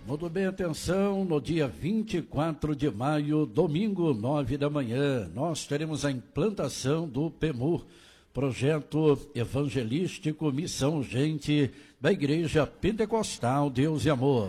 Muito bem, atenção, no dia 24 de maio, domingo, 9 da manhã, nós teremos a implantação do PEMUR, Projeto Evangelístico Missão Urgente da Igreja Pentecostal Deus e Amor.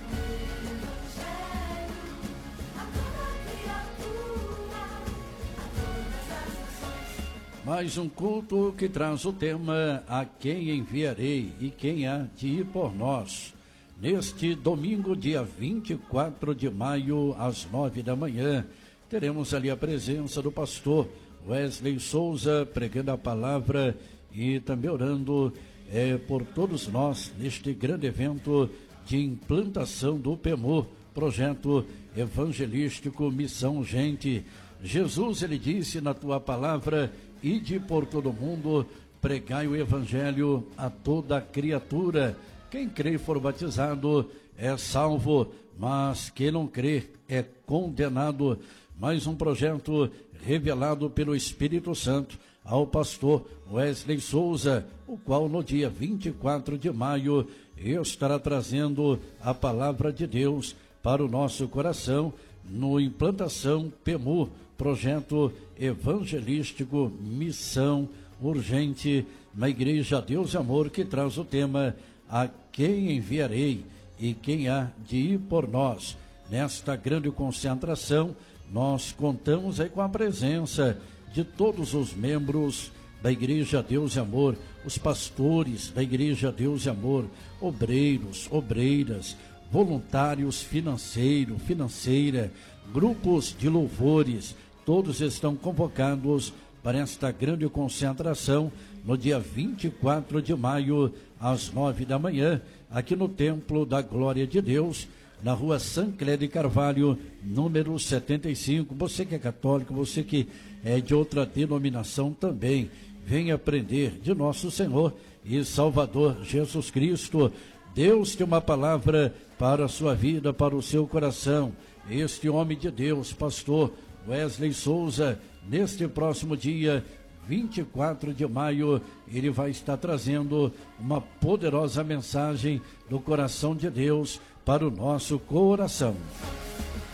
Mais um culto que traz o tema A Quem Enviarei e Quem Há de Ir por Nós. Neste domingo, dia 24 de maio, às 9 da manhã, teremos ali a presença do pastor Wesley Souza, pregando a palavra e também orando por todos nós neste grande evento de implantação do PEMUR, Projeto Evangelístico Missão Urgente. Jesus, ele disse na tua palavra, ide por todo mundo, pregai o evangelho a toda criatura. Quem crê e for batizado é salvo, mas quem não crê é condenado. Mais um projeto revelado pelo Espírito Santo ao pastor Wesley Souza, o qual no dia 24 de maio estará trazendo a palavra de Deus para o nosso coração no Implantação PEMUR, Projeto Evangelístico Missão Urgente na Igreja Deus e Amor, que traz o tema A Quem Enviarei e Quem Há de Ir por Nós. Nesta grande concentração, nós contamos aí com a presença de todos os membros da Igreja Deus e Amor, os pastores da Igreja Deus e Amor, obreiros, obreiras, voluntários financeira, grupos de louvores, todos estão convocados para esta grande concentração no dia 24 de maio, às 9 da manhã, aqui no Templo da Glória de Deus, na rua Sancler de Carvalho, número 75. Você que é católico, você que é de outra denominação também, venha aprender de nosso Senhor e Salvador Jesus Cristo. Deus tem uma palavra para a sua vida, para o seu coração. Este homem de Deus, pastor Wesley Souza, neste próximo dia 24 de maio, ele vai estar trazendo uma poderosa mensagem do coração de Deus para o nosso coração.